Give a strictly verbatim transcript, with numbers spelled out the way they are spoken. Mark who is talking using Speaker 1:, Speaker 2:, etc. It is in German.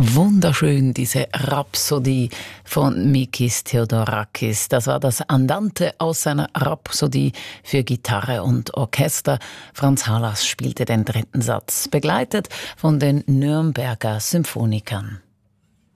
Speaker 1: Wunderschön, diese Rhapsodie von Mikis Theodorakis. Das war das Andante aus seiner Rhapsodie für Gitarre und Orchester. Franz Halas spielte den dritten Satz, begleitet von den Nürnberger Symphonikern.